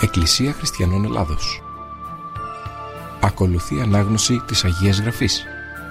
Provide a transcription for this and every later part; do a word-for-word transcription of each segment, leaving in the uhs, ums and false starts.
Εκκλησία Χριστιανών Ελλάδος. Ακολουθεί ανάγνωση της Αγίας Γραφής.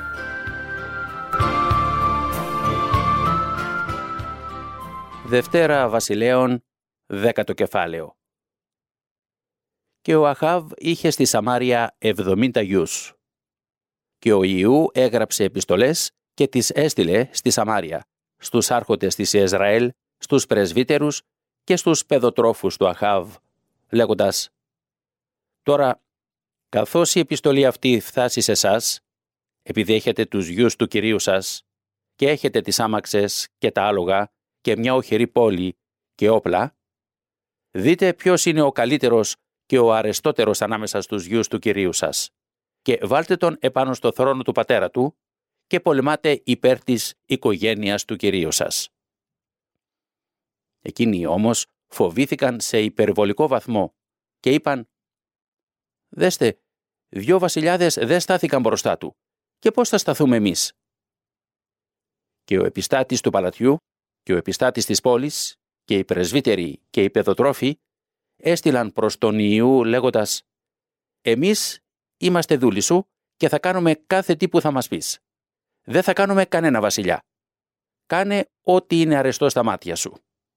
Δευτέρα Βασιλέων, δέκατο κεφάλαιο. Και ο Αχάβ είχε στη Σαμάρια εβδομήντα γιους. Και ο Ιού έγραψε επιστολές και τις έστειλε στη Σαμάρια, στους άρχοντες της Ιεσραήλ, στους πρεσβύτερους και στους παιδοτρόφους του Αχάβ, λέγοντας: «Τώρα, καθώς η επιστολή αυτή φτάσει σε εσάς, επειδή έχετε τους γιους του Κυρίου σας και έχετε τις άμαξες και τα άλογα και μια οχυρή πόλη και όπλα, δείτε ποιος είναι ο καλύτερος και ο αρεστότερος ανάμεσα στους γιους του Κυρίου σας και βάλτε τον επάνω στο θρόνο του πατέρα του και πολεμάτε υπέρ της οικογένειας του Κυρίου σας». Εκείνοι όμως φοβήθηκαν σε υπερβολικό βαθμό και είπαν: «Δέστε, δυο βασιλιάδες δεν στάθηκαν μπροστά του και πώς θα σταθούμε εμείς?» Και ο επιστάτης του παλατιού και ο επιστάτης της πόλης και οι πρεσβύτεροι και οι παιδοτρόφοι έστειλαν προς τον Ιού λέγοντας: «Εμείς είμαστε δούλοι σου και θα κάνουμε κάθε τι που θα μας πεις. Δεν θα κάνουμε κανένα βασιλιά. Κάνε ό,τι είναι αρεστό στα μάτια σου».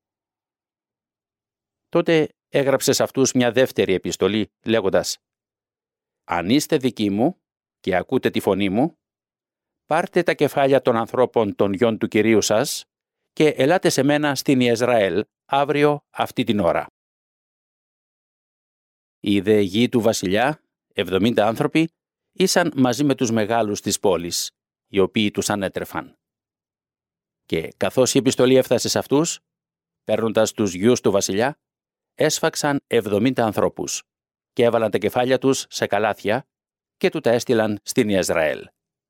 Τότε έγραψε σε αυτούς μια δεύτερη επιστολή λέγοντας: «Αν είστε δικοί μου και ακούτε τη φωνή μου, πάρτε τα κεφάλια των ανθρώπων των γιών του Κυρίου σας και ελάτε σε μένα στην Ιεσραήλ αύριο αυτή την ώρα». Οι δε γη του βασιλιά, εβδομήντα άνθρωποι, ήσαν μαζί με τους μεγάλους της πόλης, οι οποίοι τους ανέτρεφαν. Και καθώς η επιστολή έφτασε σε αυτούς, παίρνοντας τους γιους του βασιλιά, έσφαξαν εβδομήντα ανθρώπους και έβαλαν τα κεφάλια τους σε καλάθια και του τα έστειλαν στην Ιεσραήλ.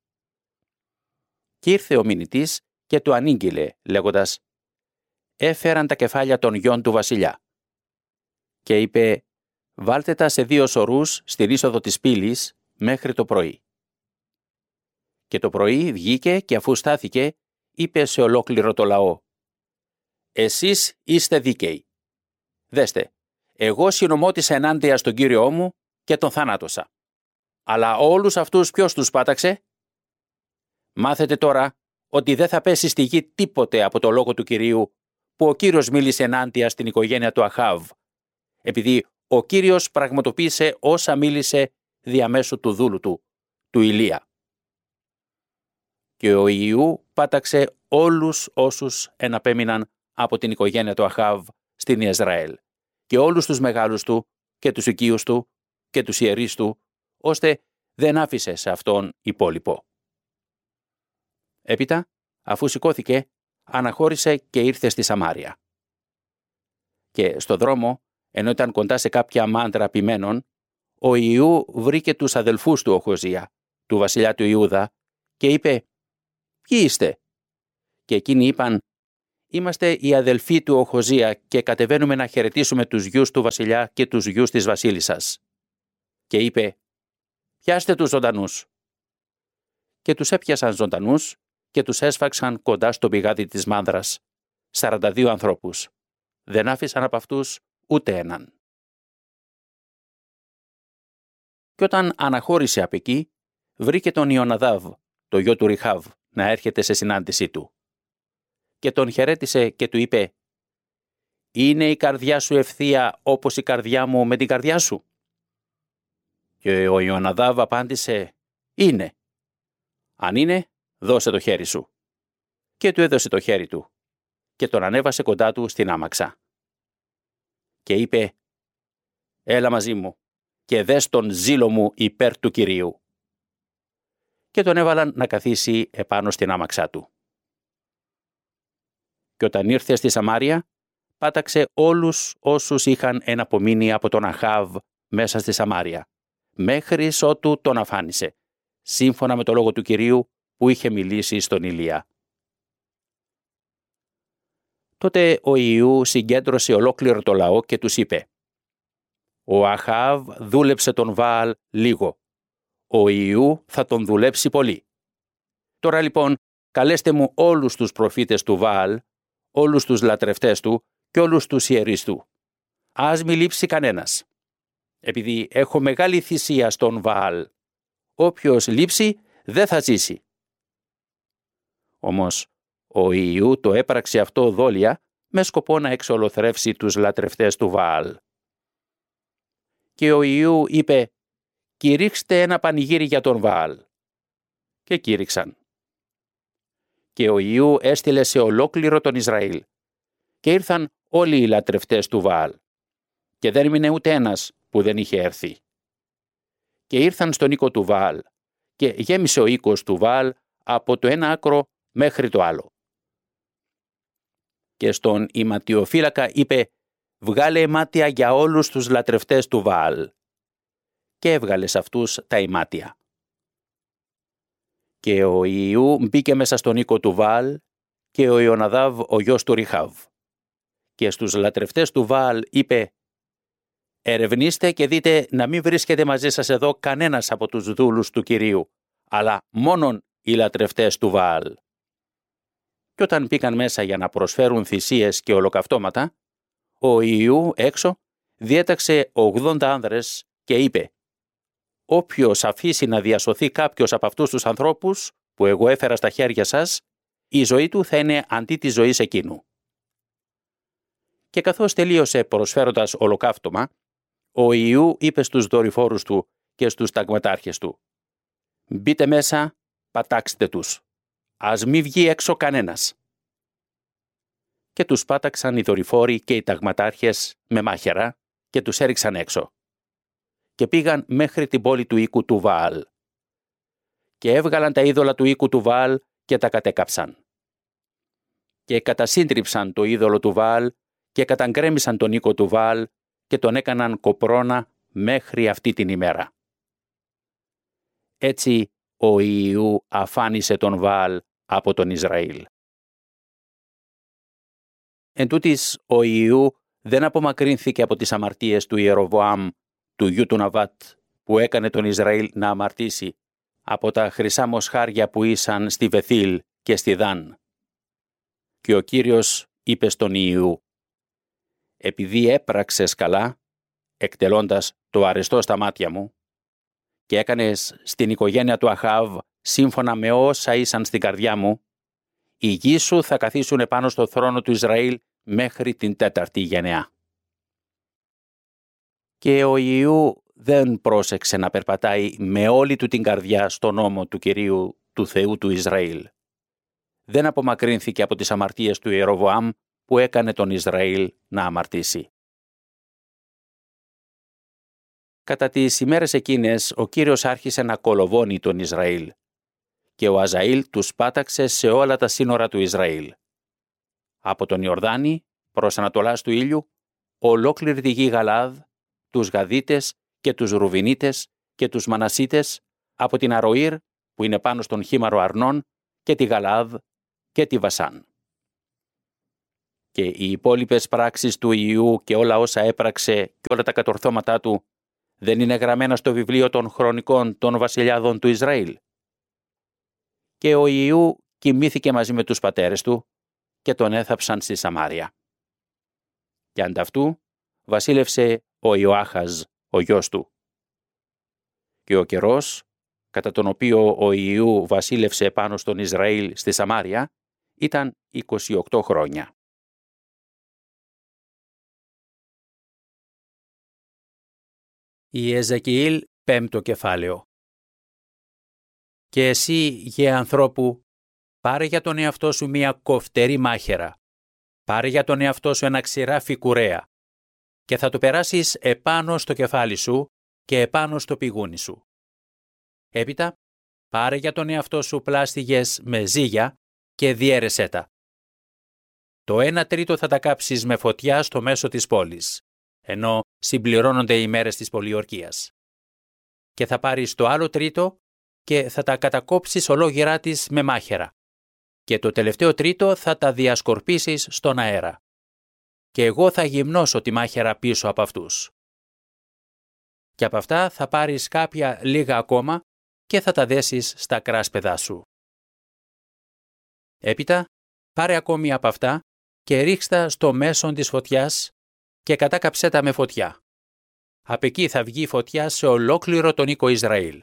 Και ήρθε ο μηνυτής και του ανήγγειλε λέγοντας: «Έφεραν τα κεφάλια των γιών του βασιλιά». Και είπε: «Βάλτε τα σε δύο σωρούς στην είσοδο της πύλης μέχρι το πρωί». Και το πρωί βγήκε και αφού στάθηκε, είπε σε ολόκληρο το λαό: «Εσείς είστε δίκαιοι. Δέστε, εγώ συνομώτησα ενάντια στον Κύριό μου και τον θάνατωσα. Αλλά όλους αυτούς ποιος τους πάταξε? Μάθετε τώρα ότι δεν θα πέσει στη γη τίποτε από το λόγο του Κυρίου που ο Κύριος μίλησε ενάντια στην οικογένεια του Αχάβ, επειδή ο Κύριος πραγματοποίησε όσα μίλησε διαμέσου του δούλου του, του Ηλία». Και ο Ιού πάταξε όλους όσους εναπέμειναν από την οικογένεια του Αχάβ στην Ιεσραήλ και όλους τους μεγάλους του και τους οικείους του και τους ιερείς του, ώστε δεν άφησε σε αυτόν υπόλοιπο. Έπειτα, αφού σηκώθηκε, αναχώρησε και ήρθε στη Σαμάρια. Και στο δρόμο, ενώ ήταν κοντά σε κάποια μάντρα ποιμένων, ο Ιού βρήκε τους αδελφούς του Οχοζία, του βασιλιά του Ιούδα, και είπε: «Ποιοι είστε?» Και εκείνοι είπαν: «Είμαστε οι αδελφοί του Οχοζία και κατεβαίνουμε να χαιρετήσουμε τους γιους του βασιλιά και τους γιους της βασίλισσας». Και είπε: «Πιάστε τους ζωντανούς». Και τους έπιασαν ζωντανούς και τους έσφαξαν κοντά στο πηγάδι της μάνδρας, σαράντα δύο ανθρώπους. Δεν άφησαν από αυτούς ούτε έναν. Και όταν αναχώρησε απ' εκεί, βρήκε τον Ιωναδάβ, το γιο του Ριχάβ, να έρχεται σε συνάντησή του. Και τον χαιρέτησε και του είπε: «Είναι η καρδιά σου ευθεία όπως η καρδιά μου με την καρδιά σου?» Και ο Ιωναδάβ απάντησε: «Είναι». «Αν είναι, δώσε το χέρι σου». Και του έδωσε το χέρι του και τον ανέβασε κοντά του στην άμαξα. Και είπε: «Έλα μαζί μου και δες τον ζήλο μου υπέρ του Κυρίου». Και τον έβαλαν να καθίσει επάνω στην άμαξά του. Και όταν ήρθε στη Σαμάρια, πάταξε όλους όσους είχαν εναπομείνει από τον Αχάβ μέσα στη Σαμάρια, μέχρι ότου τον αφάνισε, σύμφωνα με το λόγο του Κυρίου που είχε μιλήσει στον Ηλία. Τότε ο Ιού συγκέντρωσε ολόκληρο το λαό και τους είπε: «Ο Αχάβ δούλεψε τον Βαάλ λίγο. Ο Ιού θα τον δουλέψει πολύ. Τώρα λοιπόν καλέστε μου όλους τους προφήτες του Βαάλ, όλους τους λατρευτές του και όλους τους ιερείς του. Ας μη λείψει κανένας». επειδή έχω μεγάλη θυσία στον Βαάλ. Όποιος λείψει δεν θα ζήσει». Όμως ο Ιού το έπραξε αυτό δόλια με σκοπό να εξολοθρεύσει τους λατρευτές του Βαάλ. Και ο Ιού είπε «Κηρύξτε ένα πανηγύρι για τον Βαάλ». Και κήρυξαν. Και ο Ιού έστειλε σε ολόκληρο τον Ισραήλ. Και ήρθαν όλοι οι λατρευτές του Βαάλ. Και δεν έμεινε ούτε ένας που δεν είχε έρθει. Και ήρθαν στον οίκο του Βαάλ. Και γέμισε ο οίκος του Βαάλ από το ένα άκρο μέχρι το άλλο. Και στον ηματιοφύλακα είπε «Βγάλε ημάτια για όλους τους λατρευτές του Βαάλ». Και έβγαλε σε αυτούς τα ημάτια. Και ο Ιού μπήκε μέσα στον οίκο του Βαάλ και ο Ιωναδάβ ο γιος του Ριχάβ. Και στους λατρευτές του Βαάλ είπε «Ερευνήστε και δείτε να μην βρίσκεται μαζί σας εδώ κανένας από τους δούλους του Κυρίου, αλλά μόνον οι λατρευτές του Βαάλ». Και όταν μπήκαν μέσα για να προσφέρουν θυσίες και ολοκαυτώματα, ο Ιού έξω διέταξε ογδόντα άνδρες και είπε «Όποιος αφήσει να διασωθεί κάποιος από αυτούς τους ανθρώπους που εγώ έφερα στα χέρια σας, η ζωή του θα είναι αντί της ζωής εκείνου». Και καθώς τελείωσε προσφέροντας ολοκαύτωμα, ο Ιού είπε στους δορυφόρους του και στους ταγματάρχες του «Μπείτε μέσα, πατάξτε τους. Ας μη βγει έξω κανένας». Και τους πάταξαν οι δορυφόροι και οι ταγματάρχες με μάχαιρα και τους έριξαν έξω. Και πήγαν μέχρι την πόλη του οίκου του Βαάλ. Και έβγαλαν τα είδωλα του οίκου του Βαάλ και τα κατέκαψαν. Και κατασύντριψαν το είδωλο του Βαάλ και καταγκρέμισαν τον οίκο του Βαάλ και τον έκαναν κοπρώνα μέχρι αυτή την ημέρα. Έτσι ο Ιού αφάνισε τον Βαάλ από τον Ισραήλ. Εν τούτοις, ο Ιού δεν απομακρύνθηκε από τις αμαρτίες του Ιεροβοάμ, του γιου του Ναβάτ, που έκανε τον Ισραήλ να αμαρτήσει, από τα χρυσά μοσχάρια που ήσαν στη Βεθήλ και στη Δάν. Και ο Κύριος είπε στον Ιού «Επειδή έπραξες καλά, εκτελώντας το αρεστό στα μάτια μου, και έκανες στην οικογένεια του Αχάβ σύμφωνα με όσα ήσαν στην καρδιά μου, οι γη σου θα καθίσουν επάνω στο θρόνο του Ισραήλ μέχρι την τέταρτη γενεά». Και ο Ιού δεν πρόσεξε να περπατάει με όλη του την καρδιά στον νόμο του Κυρίου του Θεού του Ισραήλ. Δεν απομακρύνθηκε από τις αμαρτίες του Ιεροβοάμ που έκανε τον Ισραήλ να αμαρτήσει. Κατά τις ημέρες εκείνες ο Κύριος άρχισε να κολοβώνει τον Ισραήλ και ο Αζαήλ τους πάταξε σε όλα τα σύνορα του Ισραήλ. Από τον Ιορδάνη προς ανατολάς του ήλιου, ολόκληρη τη γη Γαλάδ, τους Γαδίτες και τους Ρουβινίτες και τους Μανασίτες, από την Αροήρ που είναι πάνω στον χήμαρο Αρνών και τη Γαλάδ και τη Βασάν. Και οι υπόλοιπες πράξεις του Ιού και όλα όσα έπραξε και όλα τα κατορθώματά του δεν είναι γραμμένα στο βιβλίο των χρονικών των βασιλιάδων του Ισραήλ. Και ο Ιού κοιμήθηκε μαζί με τους πατέρες του και τον έθαψαν στη Σαμάρια. Και ανταυτού βασίλευσε ο Ιωάχαζ, ο γιος του. Και ο καιρός, κατά τον οποίο ο Ιού βασίλευσε πάνω στον Ισραήλ στη Σαμάρια, ήταν είκοσι οκτώ χρόνια. Ιεζεκιήλ, πέμπτο κεφάλαιο. Και εσύ, γε ανθρώπου, πάρε για τον εαυτό σου μία κοφτερή μάχαιρα. Πάρε για τον εαυτό σου ένα ξηράφι κουρέα και θα το περάσεις επάνω στο κεφάλι σου και επάνω στο πηγούνι σου. Έπειτα, πάρε για τον εαυτό σου πλάστιγες με ζύγια και διέρεσέ τα. Το ένα τρίτο θα τα κάψεις με φωτιά στο μέσο της πόλης, ενώ συμπληρώνονται οι μέρες της πολιορκίας. Και θα πάρεις το άλλο τρίτο και θα τα κατακόψεις ολόγυρά της με μάχαιρα. Και το τελευταίο τρίτο θα τα διασκορπίσεις στον αέρα. Και εγώ θα γυμνώσω τη μάχαιρα πίσω από αυτούς. Και από αυτά θα πάρεις κάποια λίγα ακόμα και θα τα δέσεις στα κράσπεδά σου. Έπειτα, πάρε ακόμη από αυτά και ρίξτα στο μέσον της φωτιάς και κατάκαψέ τα με φωτιά. απ' εκεί θα βγει φωτιά σε ολόκληρο τον οίκο Ισραήλ.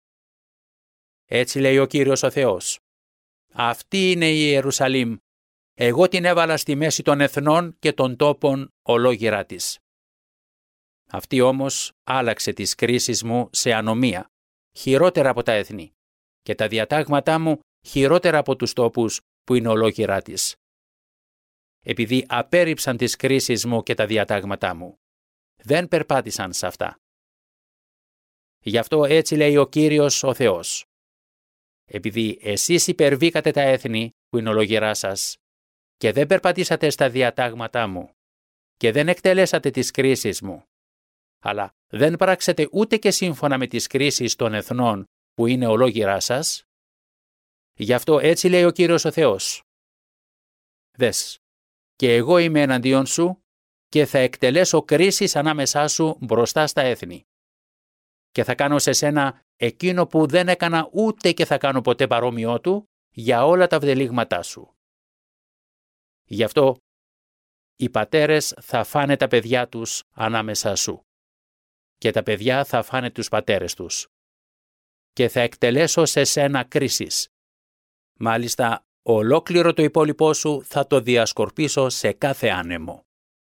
Έτσι λέει ο Κύριος ο Θεός. Αυτή είναι η Ιερουσαλήμ. Εγώ την έβαλα στη μέση των εθνών και των τόπων ολόγυρά της. Αυτή όμως άλλαξε τις κρίσεις μου σε ανομία, χειρότερα από τα έθνη, και τα διατάγματά μου χειρότερα από τους τόπους που είναι ολόγυρά της. Επειδή απέρριψαν τις κρίσεις μου και τα διατάγματά μου, δεν περπάτησαν σε αυτά. Γι' αυτό έτσι λέει ο Κύριος ο Θεός. Επειδή εσείς υπερβήκατε τα έθνη που είναι ολόγυρά σας και δεν περπατήσατε στα διατάγματά μου και δεν εκτελέσατε τις κρίσεις μου, αλλά δεν πράξετε ούτε και σύμφωνα με τις κρίσεις των εθνών που είναι ολόγυρά σας, γι' αυτό έτσι λέει ο Κύριος ο Θεός. Δες, και εγώ είμαι εναντίον σου και θα εκτελέσω κρίσεις ανάμεσά σου μπροστά στα έθνη. Και θα κάνω σε σένα εκείνο που δεν έκανα ούτε και θα κάνω ποτέ παρόμοιό του για όλα τα βδελίγματά σου. Γι' αυτό οι πατέρες θα φάνε τα παιδιά τους ανάμεσά σου και τα παιδιά θα φάνε τους πατέρες τους. Και θα εκτελέσω σε σένα κρίσεις. Μάλιστα, ολόκληρο το υπόλοιπό σου θα το διασκορπίσω σε κάθε άνεμο.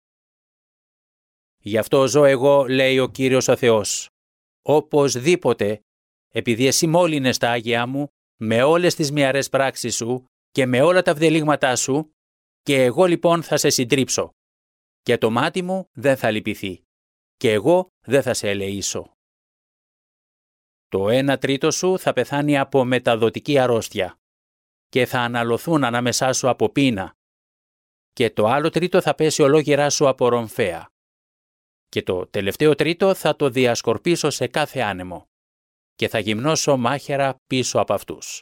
Γι' αυτό ζω εγώ, λέει ο Κύριος ο Θεός, οπωσδήποτε, επειδή εσύ μόλυνες τα άγια μου, με όλες τις μυαρές πράξεις σου και με όλα τα βδελίγματά σου, και εγώ λοιπόν θα σε συντρίψω, και το μάτι μου δεν θα λυπηθεί, και εγώ δεν θα σε ελεήσω. Το ένα τρίτο σου θα πεθάνει από μεταδοτική αρρώστια και θα αναλωθούν ανάμεσά σου από πείνα, και το άλλο τρίτο θα πέσει ολόγυρά σου από ρομφαία, και το τελευταίο τρίτο θα το διασκορπίσω σε κάθε άνεμο και θα γυμνώσω μάχαιρα πίσω από αυτούς.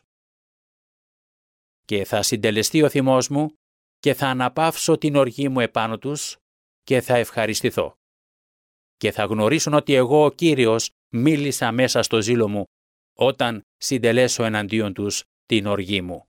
Και θα συντελεστεί ο θυμός μου και θα αναπαύσω την οργή μου επάνω τους και θα ευχαριστηθώ. Και θα γνωρίσουν ότι εγώ ο Κύριος μίλησα μέσα στο ζήλο μου όταν συντελέσω εναντίον τους την οργή μου.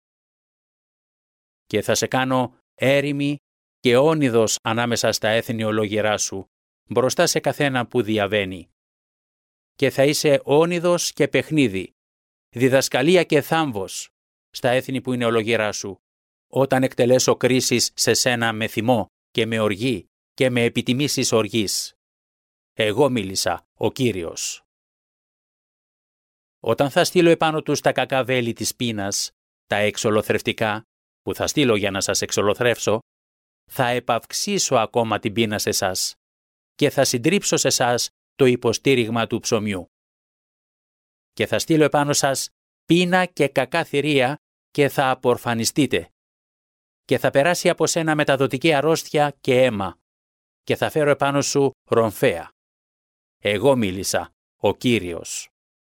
Και θα σε κάνω έρημη και όνειδος ανάμεσα στα έθνη ολόγυρά σου, μπροστά σε καθένα που διαβαίνει. Και θα είσαι όνειδος και παιχνίδι, διδασκαλία και θάμβος στα έθνη που είναι ολόγυρά σου, όταν εκτελέσω κρίσεις σε σένα με θυμό και με οργή και με επιτιμήσεις οργής. Εγώ μίλησα, ο Κύριος. Όταν θα στείλω επάνω τους τα κακά βέλη της πείνας, τα εξολοθρευτικά, που θα στείλω για να σας εξολοθρεύσω, θα επαυξήσω ακόμα την πείνα σε εσάς και θα συντρίψω σε εσάς το υποστήριγμα του ψωμιού. Και θα στείλω επάνω σας πείνα και κακά θηρία και θα απορφανιστείτε. Και θα περάσει από σένα μεταδοτική αρρώστια και αίμα και θα φέρω επάνω σου ρομφαία. Εγώ μίλησα, ο Κύριος.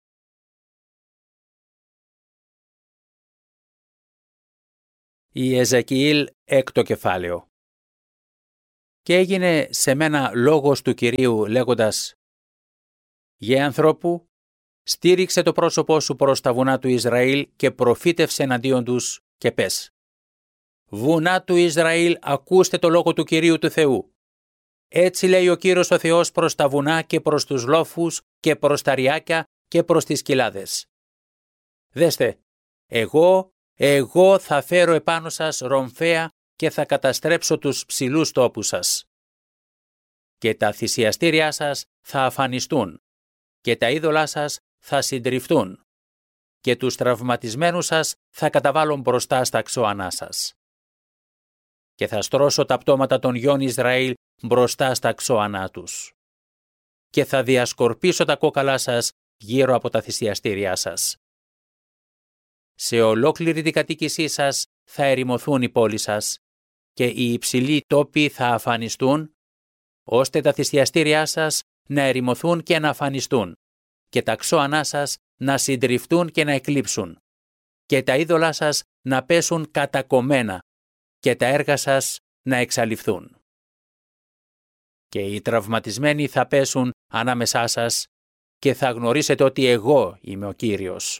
Η Εζεκιήλ έκτο κεφάλαιο. Και έγινε σε μένα λόγος του Κυρίου λέγοντας: «Γε ανθρώπου, στήριξε το πρόσωπό σου προς τα βουνά του Ισραήλ και προφήτευσε εναντίον τους και πες: Βουνά του Ισραήλ, ακούστε το λόγο του Κυρίου του Θεού. Έτσι λέει ο Κύριος ο Θεός προς τα βουνά και προς τους λόφους και προς τα ριάκια και προς τις κοιλάδες. Δέστε, εγώ, εγώ θα φέρω επάνω σας ρομφαία και θα καταστρέψω τους ψηλούς τόπους σας. Και τα θυσιαστήριά σας θα αφανιστούν και τα είδωλά σας θα συντριφτούν και τους τραυματισμένους σας θα καταβάλω μπροστά στα ξώανά σας. Και θα στρώσω τα πτώματα των γιών Ισραήλ μπροστά στα ξώανά τους. Και θα διασκορπίσω τα κόκαλά σας γύρω από τα θυσιαστήριά σας. Σε ολόκληρη την κατοίκησή σας θα ερημωθούν οι πόλεις σας και οι υψηλοί τόποι θα αφανιστούν, ώστε τα θυσιαστήριά σας να ερημωθούν και να αφανιστούν και τα ξώανά σας να συντριφτούν και να εκλείψουν και τα είδωλά σας να πέσουν κατακομμένα και τα έργα σας να εξαλειφθούν. Και οι τραυματισμένοι θα πέσουν ανάμεσά σας και θα γνωρίσετε ότι εγώ είμαι ο Κύριος.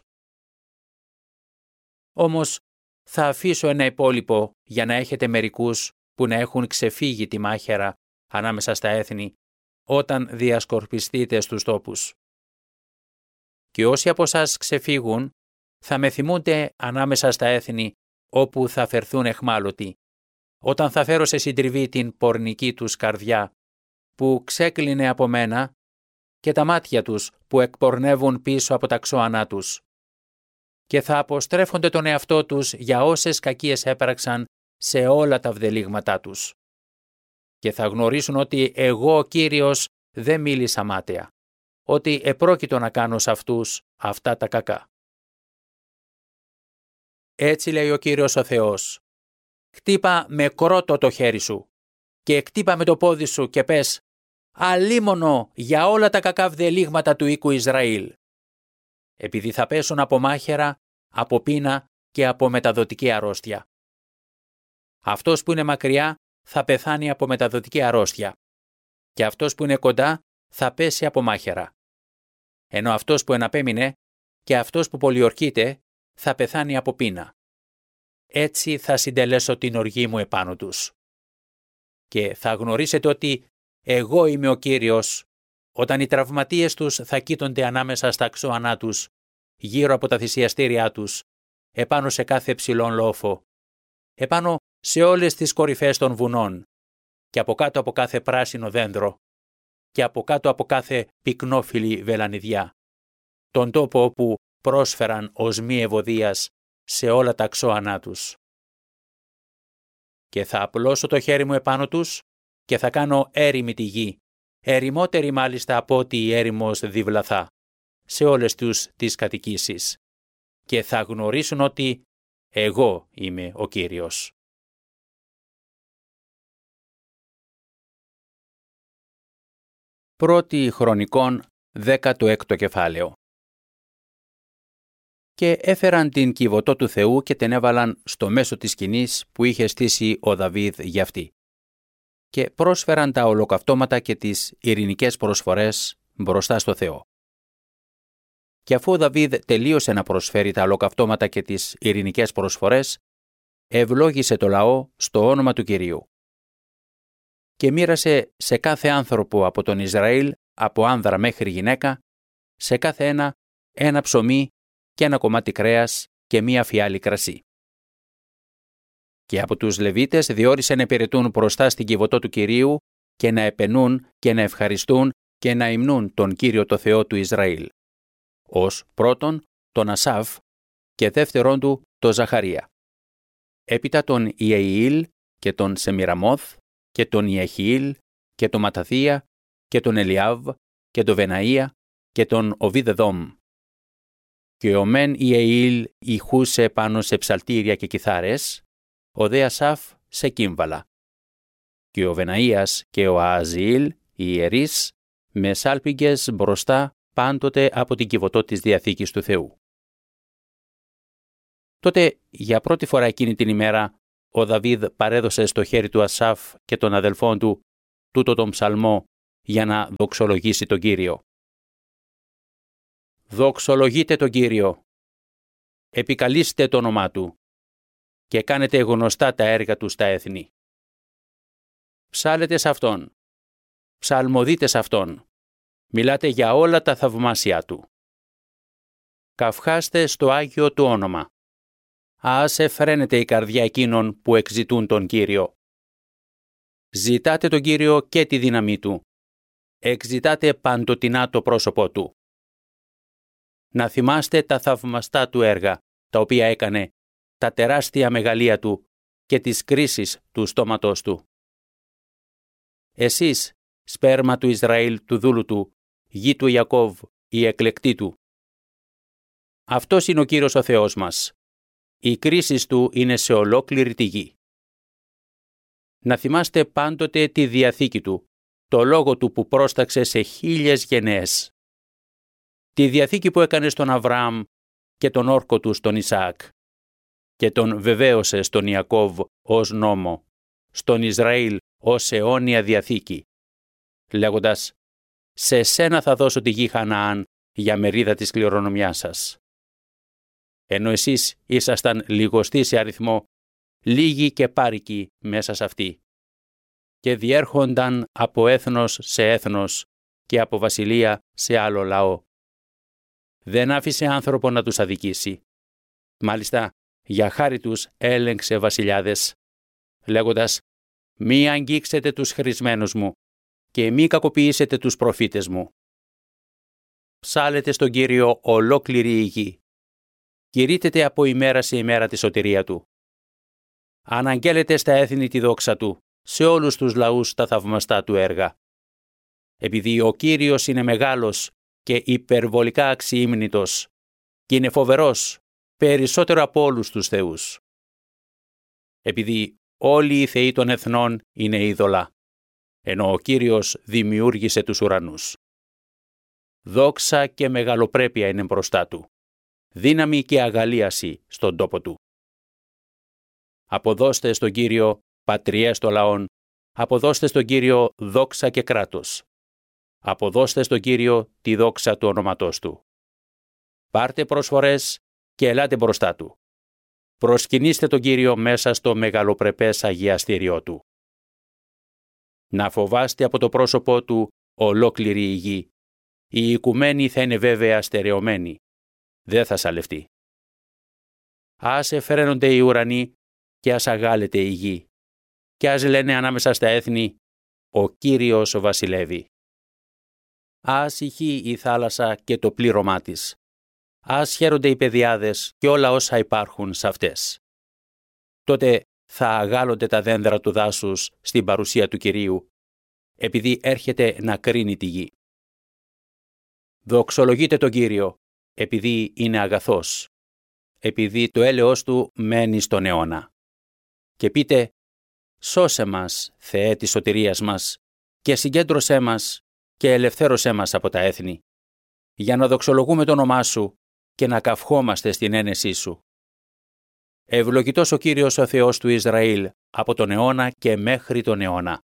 Όμως θα αφήσω ένα υπόλοιπο για να έχετε μερικούς που να έχουν ξεφύγει τη μάχαιρα ανάμεσα στα έθνη όταν διασκορπιστείτε στους τόπους. Και όσοι από εσάς ξεφύγουν, θα με θυμούνται ανάμεσα στα έθνη όπου θα φερθούν εχμάλωτοι, όταν θα φέρω σε συντριβή την πορνική τους καρδιά, που ξέκλεινε από μένα, και τα μάτια τους που εκπορνεύουν πίσω από τα ξώανά τους. Και θα αποστρέφονται τον εαυτό τους για όσες κακίες έπραξαν σε όλα τα βδελίγματά τους. Και θα γνωρίσουν ότι εγώ, ο Κύριος, δεν μίλησα μάταια, ότι επρόκειτο να κάνω σε αυτούς αυτά τα κακά. Έτσι λέει ο Κύριος ο Θεός: χτύπα με κρότο το χέρι σου και χτύπα με το πόδι σου και πες: αλίμονο για όλα τα κακά βδελίγματα του οίκου Ισραήλ. Επειδή θα πέσουν από μάχαιρα, από πείνα και από μεταδοτική αρρώστια. Αυτός που είναι μακριά θα πεθάνει από μεταδοτική αρρώστια και αυτός που είναι κοντά θα πέσει από μάχαιρα. Ενώ αυτός που εναπέμεινε και αυτός που πολιορκείται θα πεθάνει από πείνα. Έτσι θα συντελέσω την οργή μου επάνω τους. Και θα γνωρίσετε ότι εγώ είμαι ο Κύριος, όταν οι τραυματίες τους θα κοίτονται ανάμεσα στα ξώανά τους, γύρω από τα θυσιαστήριά τους, επάνω σε κάθε ψηλόν λόφο, επάνω σε όλες τις κορυφές των βουνών και από κάτω από κάθε πράσινο δέντρο και από κάτω από κάθε πυκνόφυλλη βελανιδιά, τον τόπο όπου πρόσφεραν οσμοί ευωδίας σε όλα τα ξώανά τους. Και θα απλώσω το χέρι μου επάνω τους και θα κάνω έρημη τη γη, ερημότερη μάλιστα από ό,τι η έρημος διβλαθά, σε όλες τους τις κατοικήσεις. Και θα γνωρίσουν ότι εγώ είμαι ο Κύριος. Πρώτη Χρονικών, δέκατο έκτο κεφάλαιο. Και έφεραν την κυβωτό του Θεού και την έβαλαν στο μέσο της σκηνής που είχε στήσει ο Δαβίδ για αυτή. Και πρόσφεραν τα ολοκαυτώματα και τις ειρηνικές προσφορές μπροστά στο Θεό. Και αφού ο Δαβίδ τελείωσε να προσφέρει τα ολοκαυτώματα και τις ειρηνικές προσφορές, ευλόγησε το λαό στο όνομα του Κυρίου. Και μοίρασε σε κάθε άνθρωπο από τον Ισραήλ, από άνδρα μέχρι γυναίκα, σε κάθε ένα ένα ψωμί και ένα κομμάτι κρέας και μία φιάλη κρασί. Και από τους Λεβίτες διόρισε να υπηρετούν μπροστά στην κυβωτό του Κυρίου και να επενούν και να ευχαριστούν και να υμνούν τον Κύριο το Θεό του Ισραήλ. Ως πρώτον τον Ασάφ και δεύτερον του τον Ζαχαρία. Έπειτα τον Ιεηλ και τον Σεμιραμόθ και τον Ιεχιήλ και τον Ματαθία και τον Ελιάβ και τον Βεναΐα και τον Οβίδεδόμ. Και ο μεν Ιεηλ ηχούσε πάνω σε ψαλτήρια και κιθάρες, ο δε Ασάφ σε κύμβαλα. Και ο Βεναΐας και ο Ααζιήλ, οι ιερείς, με σάλπιγγες μπροστά πάντοτε από την κυβωτό της Διαθήκης του Θεού. Τότε, για πρώτη φορά εκείνη την ημέρα, ο Δαβίδ παρέδωσε στο χέρι του Ασάφ και των αδελφών του τούτο τον ψαλμό για να δοξολογήσει τον Κύριο. Δοξολογείτε τον Κύριο, επικαλείστε το όνομά Του και κάνετε γνωστά τα έργα Του στα έθνη. Ψάλετε σε Αυτόν, ψαλμοδείτε σε Αυτόν, μιλάτε για όλα τα θαυμάσια Του. Καυχάστε στο Άγιο Του όνομα. Ας εφραίνεται η καρδιά εκείνων που εξητούν τον Κύριο. Ζητάτε τον Κύριο και τη δύναμή Του. Εξητάτε παντοτινά το πρόσωπό Του. Να θυμάστε τα θαυμαστά Του έργα, τα οποία έκανε, τα τεράστια μεγαλεία Του και τις κρίσεις του στόματος Του. Εσείς, σπέρμα του Ισραήλ του δούλου Του, γη του Ιακώβ, η εκλεκτή Του. Αυτός είναι ο Κύριος ο Θεός μας. Οι κρίσεις Του είναι σε ολόκληρη τη γη. Να θυμάστε πάντοτε τη Διαθήκη Του, το λόγο Του που πρόσταξε σε χίλιες γενναίες. Τη Διαθήκη που έκανε στον Αβραάμ και τον όρκο Του στον Ισαάκ και τον βεβαίωσε στον Ιακώβ ως νόμο, στον Ισραήλ ως αιώνια Διαθήκη, λέγοντας «Σε σένα θα δώσω τη γη Χαναάν για μερίδα της κληρονομιάς σας». Ενώ εσείς ήσασταν λιγοστοί σε αριθμό, λίγοι και πάρικοι μέσα σε αυτή. και διέρχονταν από έθνος σε έθνος και από βασιλεία σε άλλο λαό. Δεν άφησε άνθρωπο να τους αδικήσει. Μάλιστα, για χάρη τους έλεγξε βασιλιάδες, λέγοντας «Μη αγγίξετε τους χρησμένους μου και μη κακοποιήσετε τους προφήτες μου». Ψάλετε στον Κύριο ολόκληρη η γη. Κηρύττεται από ημέρα σε ημέρα τη σωτηρία Του. Αναγγέλλεται στα έθνη τη δόξα Του, σε όλους τους λαούς τα θαυμαστά Του έργα. Επειδή ο Κύριος είναι μεγάλος και υπερβολικά αξιήμνητος και είναι φοβερός περισσότερο από όλους τους θεούς. Επειδή όλοι οι θεοί των εθνών είναι είδωλα, ενώ ο Κύριος δημιούργησε τους ουρανούς. Δόξα και μεγαλοπρέπεια είναι μπροστά Του, δύναμη και αγαλίαση στον τόπο Του. Αποδώστε στον Κύριο πατριές των λαών, αποδώστε στον Κύριο δόξα και κράτος. Αποδώστε στον Κύριο τη δόξα του ονόματός Του. Πάρτε προσφορές και ελάτε μπροστά Του. Προσκυνήστε τον Κύριο μέσα στο μεγαλοπρεπές αγιαστήριό Του. Να φοβάστε από το πρόσωπό Του ολόκληρη η γη. Η οικουμένη θα είναι βέβαια στερεωμένη. Δεν θα σαλευτεί. Ας εφραίνονται οι ουρανοί και ας αγάλεται η γη. Και ας λένε ανάμεσα στα έθνη, ο Κύριος βασιλεύει. Ας ηχεί η θάλασσα και το πλήρωμά της. Ας χαίρονται οι πεδιάδες και όλα όσα υπάρχουν σε αυτές. Τότε θα αγάλλονται τα δένδρα του δάσους στην παρουσία του Κυρίου, επειδή έρχεται να κρίνει τη γη. Δοξολογείτε τον Κύριο, επειδή είναι αγαθός, επειδή το έλεος Του μένει στον αιώνα. Και πείτε, σώσε μας, Θεέ της σωτηρίας μας, και συγκέντρωσέ μας και ελευθέρωσέ μας από τα έθνη, για να δοξολογούμε το όνομά Σου και να καυχόμαστε στην ένεσή Σου. Ευλογητός ο Κύριος ο Θεός του Ισραήλ από τον αιώνα και μέχρι τον αιώνα.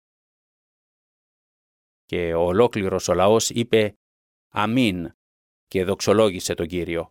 Και ο ολόκληρος ο λαός είπε «Αμήν» και δοξολόγησε τον Κύριο.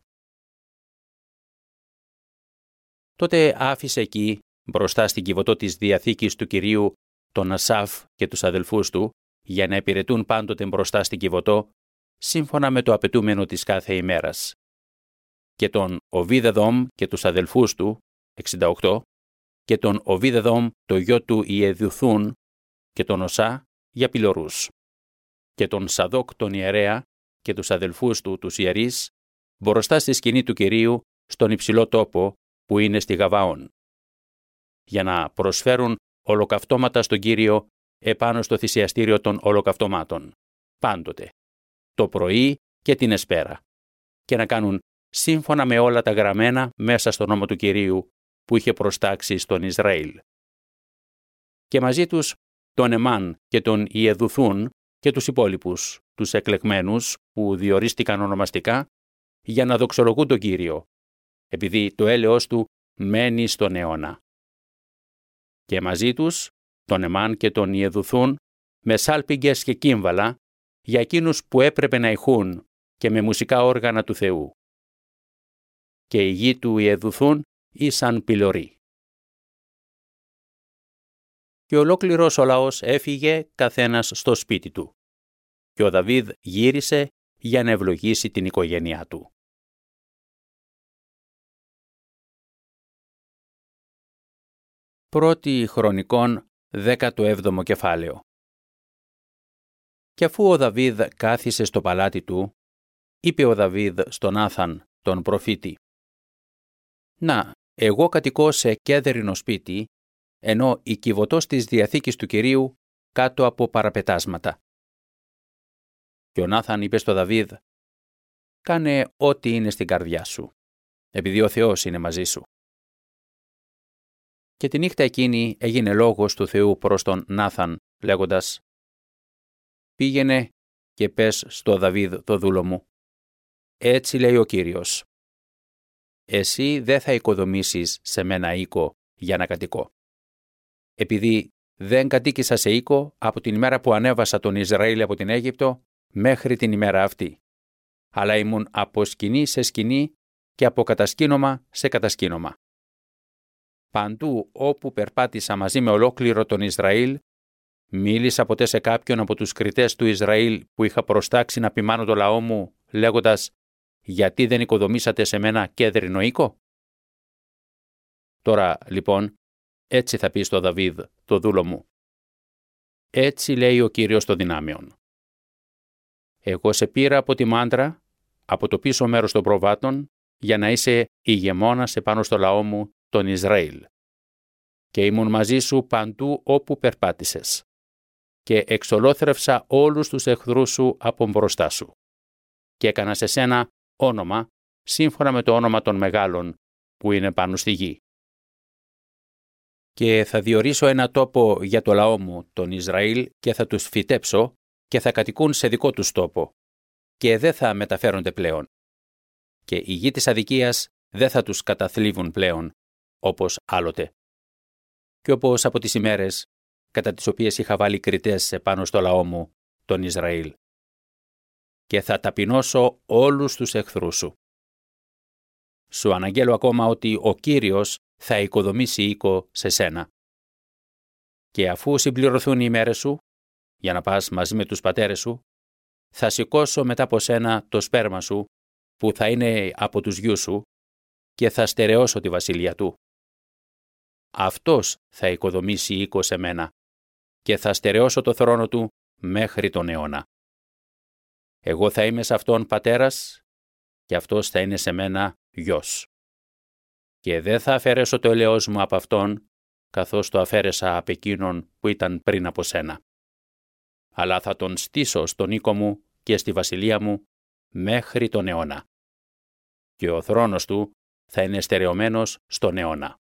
Τότε άφησε εκεί, μπροστά στην κυβωτό της Διαθήκης του Κυρίου, τον Ασάφ και τους αδελφούς του, για να υπηρετούν πάντοτε μπροστά στην κυβωτό, σύμφωνα με το απαιτούμενο της κάθε ημέρας. Και τον Οβίδεδομ και τους αδελφούς του, εξήντα οκτώ, και τον Οβίδεδομ το γιο του Ιεδουθούν, και τον Οσά για πυλωρούς. Και τον Σαδόκ τον ιερέα και τους αδελφούς του τους ιερείς, μπροστά στη σκηνή του Κυρίου, στον υψηλό τόπο που είναι στη Γαβαών, για να προσφέρουν ολοκαυτώματα στον Κύριο επάνω στο θυσιαστήριο των ολοκαυτωμάτων, πάντοτε, το πρωί και την εσπέρα, και να κάνουν σύμφωνα με όλα τα γραμμένα μέσα στον νόμο του Κυρίου που είχε προστάξει στον Ισραήλ. Και μαζί τους τον Εμάν και τον Ιεδουθούν και τους υπόλοιπους, τους εκλεγμένους που διορίστηκαν ονομαστικά, για να δοξολογούν τον Κύριο, επειδή το έλεος Του μένει στον αιώνα. Και μαζί τους τον Εμάν και τον Ιεδουθούν με σάλπιγγες και κύμβαλα για εκείνους που έπρεπε να ηχούν και με μουσικά όργανα του Θεού. Και η γη του Ιεδουθούν ήσαν πυλωροί. Και ολόκληρος ο λαός έφυγε καθένας στο σπίτι του. Και ο Δαβίδ γύρισε για να ευλογήσει την οικογένειά του. Πρώτη Χρονικών, δέκατο έβδομο κεφάλαιο. Και αφού ο Δαβίδ κάθισε στο παλάτι του, είπε ο Δαβίδ στον Νάθαν, τον προφήτη, «Να, εγώ κατοικώ σε κέδρινο σπίτι, ενώ η κυβωτός της Διαθήκης του Κυρίου κάτω από παραπετάσματα». Και ο Νάθαν είπε στο Δαβίδ, «Κάνε ό,τι είναι στην καρδιά σου, επειδή ο Θεός είναι μαζί σου». Και τη νύχτα εκείνη έγινε λόγος του Θεού προς τον Νάθαν, λέγοντας, «Πήγαινε και πες στο Δαβίδ το δούλο μου, έτσι λέει ο Κύριος, εσύ δεν θα οικοδομήσεις σε μένα οίκο για να κατοικώ. Επειδή δεν κατοίκησα σε οίκο από την ημέρα που ανέβασα τον Ισραήλ από την Αίγυπτο μέχρι την ημέρα αυτή, αλλά ήμουν από σκηνή σε σκηνή και από κατασκήνομα σε κατασκήνομα. Παντού όπου περπάτησα μαζί με ολόκληρο τον Ισραήλ, Μίλησα ποτέ σε κάποιον από τους κριτές του Ισραήλ που είχα προστάξει να ποιμάνω το λαό μου, λέγοντας «Γιατί δεν οικοδομήσατε σε μένα κέδρινο οίκο?» Τώρα, λοιπόν, έτσι θα πει στο Δαβίδ, το δούλο μου. Έτσι λέει ο Κύριος των δυνάμεων. Εγώ σε πήρα από τη μάντρα, από το πίσω μέρος των προβάτων, για να είσαι ηγεμόνας επάνω στο λαό μου, τον Ισραήλ. Και ήμουν μαζί σου παντού όπου περπάτησες. Και εξολόθρευσα όλους τους εχθρούς σου από μπροστά σου. Και έκανα σε σένα όνομα, σύμφωνα με το όνομα των μεγάλων που είναι πάνω στη γη. Και θα διορίσω ένα τόπο για το λαό μου, τον Ισραήλ, και θα τους φυτέψω και θα κατοικούν σε δικό τους τόπο και δεν θα μεταφέρονται πλέον. Και η γη της αδικίας δεν θα τους καταθλίβουν πλέον, όπως άλλοτε. Και όπως από τις ημέρες κατά τις οποίες είχα βάλει κριτές επάνω στο λαό μου, τον Ισραήλ. Και θα ταπεινώσω όλους τους εχθρούς σου. Σου αναγγέλω ακόμα ότι ο Κύριος θα οικοδομήσει οίκο σε σένα. Και αφού συμπληρωθούν οι ημέρες σου, για να πας μαζί με τους πατέρες σου, θα σηκώσω μετά από σένα το σπέρμα σου, που θα είναι από τους γιους σου, και θα στερεώσω τη βασιλεία του. Αυτός θα οικοδομήσει οίκο σε μένα, και θα στερεώσω το θρόνο του μέχρι τον αιώνα. Εγώ θα είμαι σε αυτόν πατέρας, και αυτός θα είναι σε μένα γιος. Και δεν θα αφαιρέσω το ελαιός μου από αυτόν, καθώς το αφαίρεσα από εκείνον που ήταν πριν από σένα. Αλλά θα τον στήσω στον οίκο μου και στη βασιλεία μου μέχρι τον αιώνα. Και ο θρόνος του θα είναι στερεωμένος στον αιώνα.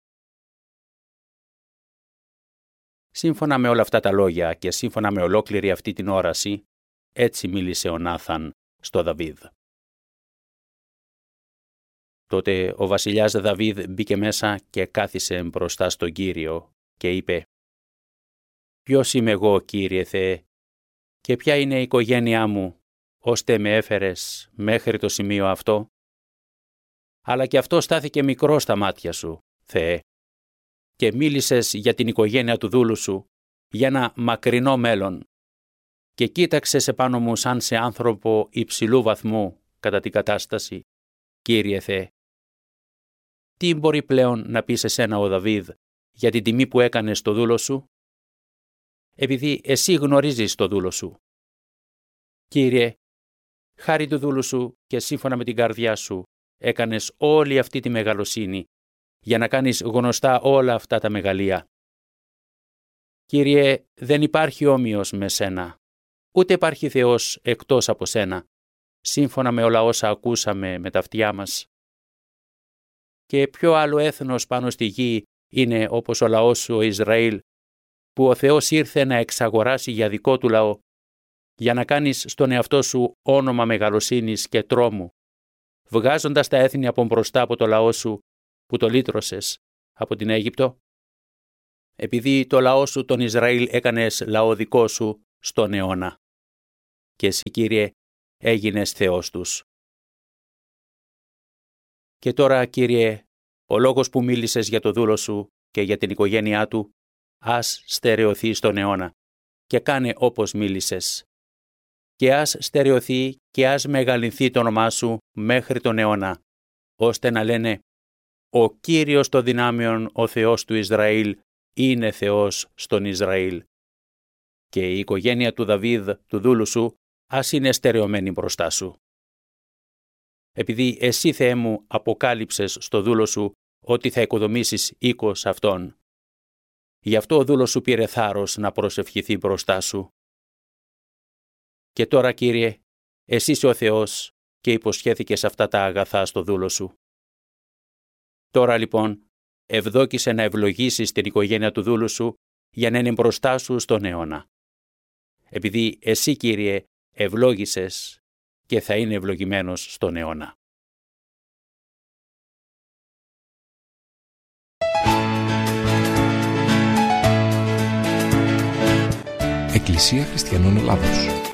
Σύμφωνα με όλα αυτά τα λόγια και σύμφωνα με ολόκληρη αυτή την όραση, έτσι μίλησε ο Νάθαν στο Δαβίδ. Τότε ο βασιλιάς Δαβίδ μπήκε μέσα και κάθισε μπροστά στον Κύριο και είπε «Ποιος είμαι εγώ, Κύριε Θεέ, και ποια είναι η οικογένειά μου, ώστε με έφερες μέχρι το σημείο αυτό? Αλλά και αυτό στάθηκε μικρό στα μάτια σου, Θεέ, και μίλησες για την οικογένεια του δούλου σου, για ένα μακρινό μέλλον, και κοίταξες επάνω μου σαν σε άνθρωπο υψηλού βαθμού κατά την κατάσταση, Κύριε Θεέ. Τι μπορεί πλέον να πει σε σένα ο Δαβίδ για την τιμή που έκανες στο δούλο σου? Επειδή εσύ γνωρίζεις το δούλο σου. Κύριε, χάρη του δούλου σου και σύμφωνα με την καρδιά σου έκανες όλη αυτή τη μεγαλοσύνη για να κάνεις γνωστά όλα αυτά τα μεγαλεία. Κύριε, δεν υπάρχει όμοιος με σένα, ούτε υπάρχει Θεός εκτός από σένα, σύμφωνα με όλα όσα ακούσαμε με τα αυτιά μας. Και ποιο άλλο έθνος πάνω στη γη είναι όπως ο λαός σου ο Ισραήλ, που ο Θεός ήρθε να εξαγοράσει για δικό του λαό, για να κάνεις στον εαυτό σου όνομα μεγαλοσύνης και τρόμου, βγάζοντας τα έθνη από μπροστά από το λαό σου που το λύτρωσες από την Αίγυπτο? Επειδή το λαό σου τον Ισραήλ έκανες λαό δικό σου στον αιώνα. Και εσύ, Κύριε, έγινες Θεός τους. Και τώρα, Κύριε, ο λόγος που μίλησες για το δούλο σου και για την οικογένειά του, ας στερεωθεί στον αιώνα και κάνε όπως μίλησες. Και ας στερεωθεί και ας μεγαλυνθεί το όνομά σου μέχρι τον αιώνα, ώστε να λένε «Ο Κύριος των δυνάμεων, ο Θεός του Ισραήλ, είναι Θεός στον Ισραήλ». Και η οικογένεια του Δαβίδ, του δούλου σου, ας είναι στερεωμένη μπροστά σου. Επειδή εσύ, Θεέ μου, αποκάλυψες στο δούλο σου ότι θα οικοδομήσεις οίκο σε αυτόν. Γι' αυτό ο δούλος σου πήρε θάρρος να προσευχηθεί μπροστά σου. Και τώρα, Κύριε, εσύ είσαι ο Θεός και υποσχέθηκες αυτά τα αγαθά στο δούλο σου. Τώρα λοιπόν, ευδόκησε να ευλογήσεις την οικογένεια του δούλου σου για να είναι μπροστά σου στον αιώνα. Επειδή εσύ, Κύριε, ευλόγησες και θα είναι ευλογημένος στον αιώνα. Εκκλησία Χριστιανών Ελλάδος.